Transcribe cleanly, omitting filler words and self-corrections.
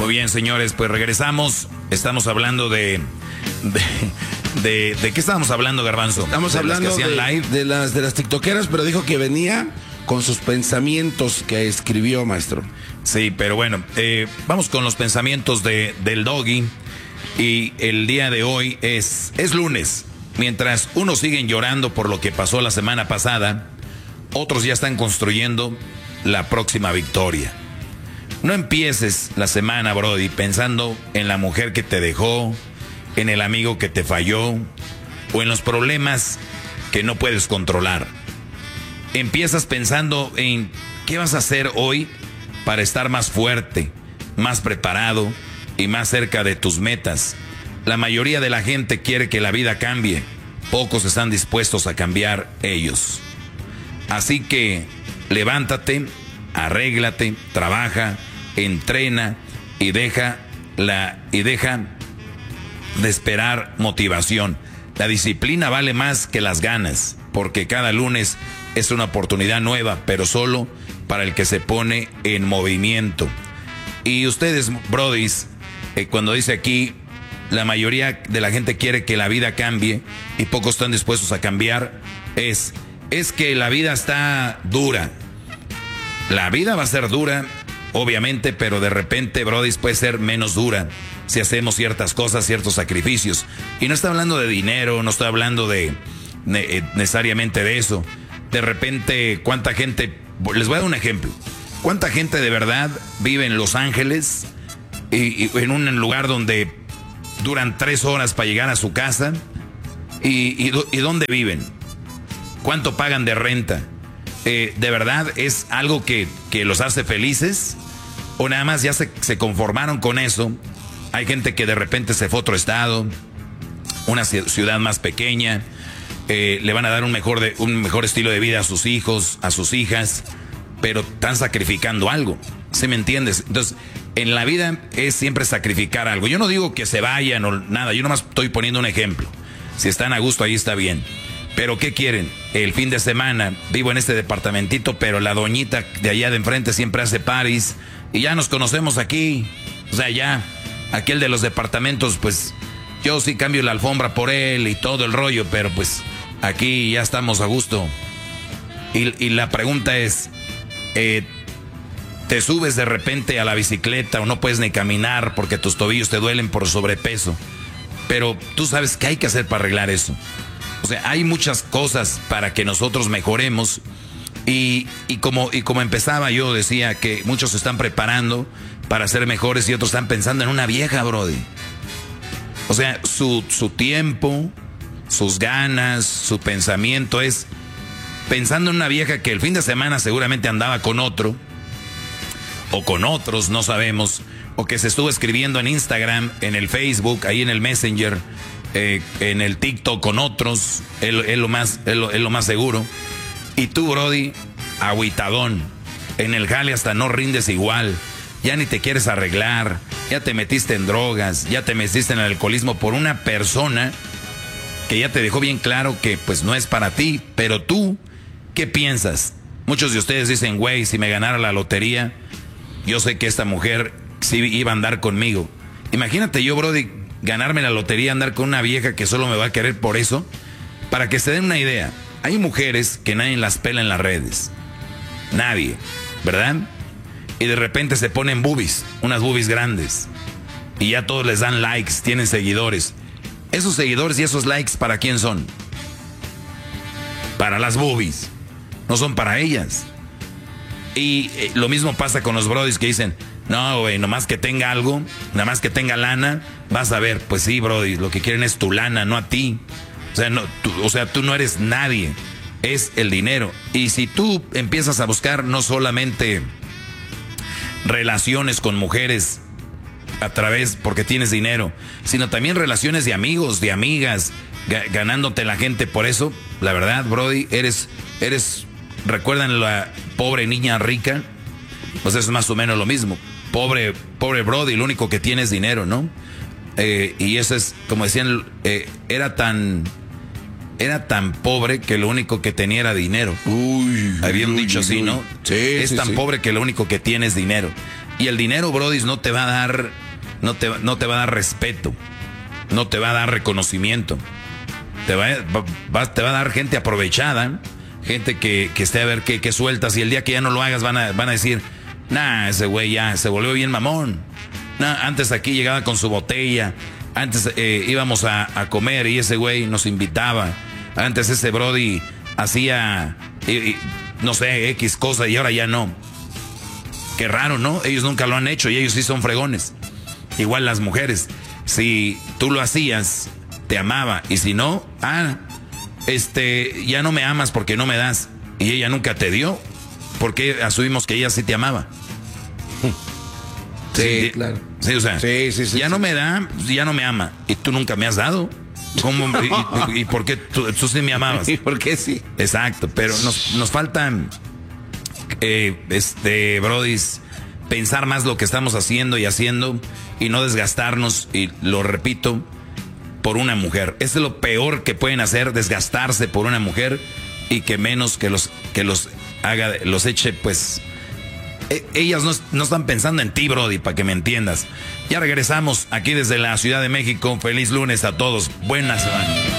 Muy bien, señores, pues regresamos. Estamos hablando ¿de qué estábamos hablando, Garbanzo? Estamos hablando de las tiktokeras, pero dijo que venía con sus pensamientos que escribió, maestro. Sí, pero bueno, vamos con los pensamientos del Doggy. Y el día de hoy es lunes. Mientras unos siguen llorando por lo que pasó la semana pasada, otros ya están construyendo la próxima victoria. No empieces la semana, Brody, pensando en la mujer que te dejó, en el amigo que te falló o en los problemas que no puedes controlar. Empiezas pensando en qué vas a hacer hoy para estar más fuerte, más preparado y más cerca de tus metas. La mayoría de la gente quiere que la vida cambie. Pocos están dispuestos a cambiar ellos. Así que levántate, arréglate, trabaja, entrena y deja de esperar motivación. La disciplina vale más que las ganas, porque cada lunes es una oportunidad nueva, pero solo para el que se pone en movimiento. Y ustedes, brodis, cuando dice aquí, la mayoría de la gente quiere que la vida cambie y pocos están dispuestos a cambiar, es que la vida está dura. La vida va a ser dura, obviamente, pero de repente, brodis, puede ser menos dura si hacemos ciertas cosas, ciertos sacrificios. Y no estoy hablando de dinero, no estoy hablando necesariamente de eso. De repente, ¿cuánta gente? Les voy a dar un ejemplo. ¿Cuánta gente de verdad vive en Los Ángeles y en un lugar donde duran 3 horas para llegar a su casa? ¿Y dónde viven? ¿Cuánto pagan de renta? ¿De verdad es algo que los hace felices? ¿O nada más ya se conformaron con eso? Hay gente que de repente se fue a otro estado, una ciudad más pequeña, le van a dar un mejor estilo de vida a sus hijos, a sus hijas, pero están sacrificando algo. ¿Sí me entiendes? Entonces, en la vida es siempre sacrificar algo. Yo no digo que se vayan o nada, yo nomás estoy poniendo un ejemplo. Si están a gusto, ahí está bien. Pero ¿qué quieren? El fin de semana vivo en este departamentito, pero la doñita de allá de enfrente siempre hace paris y ya nos conocemos aquí. O sea, ya aquel de los departamentos, pues yo sí cambio la alfombra por él y todo el rollo, pero pues aquí ya estamos a gusto. Y la pregunta es, te subes de repente a la bicicleta o no puedes ni caminar porque tus tobillos te duelen por sobrepeso, pero tú sabes qué hay que hacer para arreglar eso. O sea, hay muchas cosas para que nosotros mejoremos y como empezaba yo decía que muchos se están preparando para ser mejores y otros están pensando en una vieja, brody. O sea, su tiempo, sus ganas, su pensamiento es pensando en una vieja que el fin de semana seguramente andaba con otro o con otros, no sabemos, o que se estuvo escribiendo en Instagram, en el Facebook, ahí en el Messenger, en el TikTok con otros, es lo más seguro. Y tú, brody, agüitadón, en el jale hasta no rindes igual, ya ni te quieres arreglar, ya te metiste en drogas, ya te metiste en el alcoholismo por una persona que ya te dejó bien claro que pues no es para ti. Pero tú, ¿qué piensas? Muchos de ustedes dicen, güey, si me ganara la lotería, yo sé que esta mujer sí iba a andar conmigo. Imagínate yo, brody, ganarme la lotería, andar con una vieja que solo me va a querer por eso. Para que se den una idea, hay mujeres que nadie las pela en las redes. Nadie, ¿verdad? Y de repente se ponen boobies, unas boobies grandes. Y ya todos les dan likes, tienen seguidores. Esos seguidores y esos likes, ¿para quién son? Para las boobies. No son para ellas. Y lo mismo pasa con los brodis que dicen, no, güey, nomás que tenga algo, nada más que tenga lana, vas a ver. Pues sí, brody, lo que quieren es tu lana, no a ti. O sea, tú no eres nadie, es el dinero. Y si tú empiezas a buscar no solamente relaciones con mujeres a través porque tienes dinero, sino también relaciones de amigos, de amigas, ganándote la gente por eso, la verdad, brody, eres, ¿recuerdan la pobre niña rica? Pues es más o menos lo mismo. Pobre brody, lo único que tiene es dinero, ¿no? Y eso es, como decían, era tan pobre que lo único que tenía era dinero. Habían dicho así, ¿no? Sí, es tan pobre que lo único que tiene es dinero. Y el dinero, brody, no te va a dar, no te va a dar respeto, no te va a dar reconocimiento. Te va a dar gente aprovechada, gente que esté a ver qué sueltas, y el día que ya no lo hagas van a decir, nah, ese güey ya se volvió bien mamón. Nah, antes aquí llegaba con su botella, antes íbamos a comer y ese güey nos invitaba, antes ese brody hacía, no sé, X cosa y ahora ya no. Qué raro, ¿no? Ellos nunca lo han hecho y ellos sí son fregones. Igual las mujeres, si tú lo hacías, te amaba, y si no, ya no me amas porque no me das, y ella nunca te dio, porque asumimos que ella sí te amaba. Sí, claro. Sí, o sea, sí, ya no me da, ya no me ama, y tú nunca me has dado. ¿Cómo? ¿Y por qué tú sí me amabas? ¿Y por qué sí? Exacto, pero nos falta, brodis, pensar más lo que estamos haciendo y no desgastarnos, y lo repito, por una mujer. Eso es lo peor que pueden hacer, desgastarse por una mujer, y que menos que los haga, los eche, pues. Ellas no están pensando en ti, brody, para que me entiendas. Ya regresamos aquí desde la Ciudad de México. Feliz lunes a todos. Buena semana.